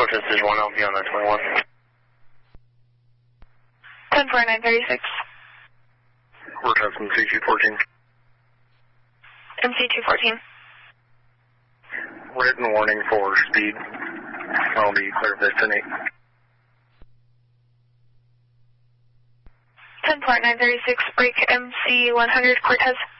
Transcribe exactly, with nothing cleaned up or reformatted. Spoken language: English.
Cortez is one, I'll be on the twenty-one. ten four nine thirty-six. Cortez M C two fourteen. M C two fourteen. Written warning for speed. I'll be clear of this ten eight. ten four nine thirty-six, break M C one hundred, Cortez.